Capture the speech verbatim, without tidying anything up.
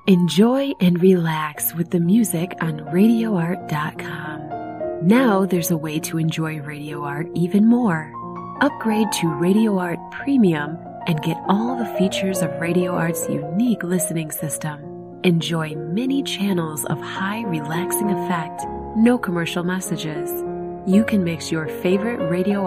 Enjoy and relax with the music on radio art dot com. Now there's a way to enjoy Radio Art even more. Upgrade to Radio Art Premium and get all the features of Radio Art's unique listening system. Enjoy many channels of high relaxing effect, no commercial messages. You can mix your favorite Radio